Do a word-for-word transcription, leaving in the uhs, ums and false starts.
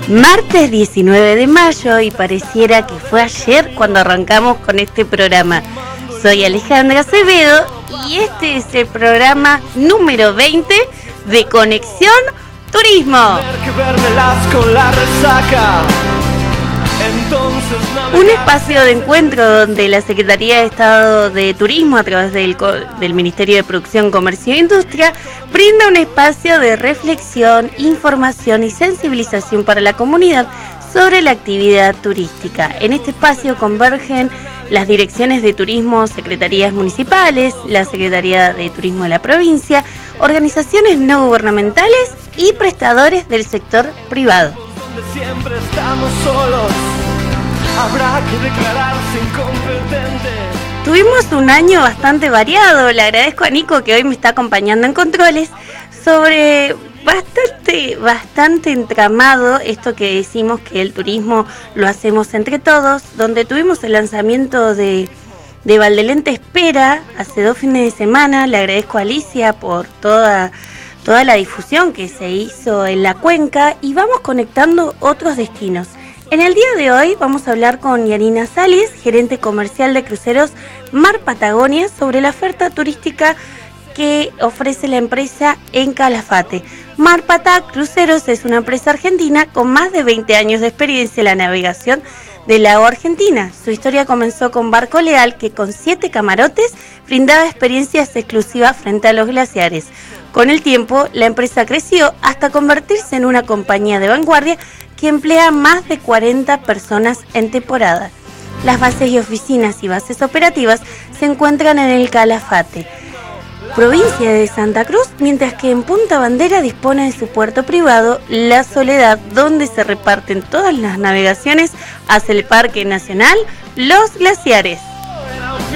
Martes diecinueve de mayo y pareciera que fue ayer cuando arrancamos con este programa. Soy Alejandra Acevedo y este es el programa número veinte de Conexión Turismo. Un espacio de encuentro donde la Secretaría de Estado de Turismo, a través del, del Ministerio de Producción, Comercio e Industria, brinda un espacio de reflexión, información y sensibilización para la comunidad sobre la actividad turística. En este espacio convergen las direcciones de turismo, secretarías municipales, la Secretaría de Turismo de la provincia, organizaciones no gubernamentales y prestadores del sector privado. Siempre estamos solos, habrá que declararse incompetente. Tuvimos un año bastante variado. Le agradezco a Nico que hoy me está acompañando en controles sobre bastante, bastante entramado esto que decimos que el turismo lo hacemos entre todos, donde tuvimos el lanzamiento de, de Valdelente Espera hace dos fines de semana. Le agradezco a Alicia por toda toda la difusión que se hizo en la cuenca y vamos conectando otros destinos. En el día de hoy vamos a hablar con Yanina Salis, gerente comercial de cruceros Mar Patagonia, sobre la oferta turística que ofrece la empresa en Calafate. Mar Patá Cruceros es una empresa argentina con más de veinte años de experiencia en la navegación del lago Argentina. Su historia comenzó con Barco Leal, que con siete camarotes brindaba experiencias exclusivas frente a los glaciares. Con el tiempo, la empresa creció hasta convertirse en una compañía de vanguardia que emplea más de cuarenta personas en temporada. Las bases y oficinas y bases operativas se encuentran en el Calafate, provincia de Santa Cruz, mientras que en Punta Bandera dispone de su puerto privado, La Soledad, donde se reparten todas las navegaciones hacia el Parque Nacional Los Glaciares.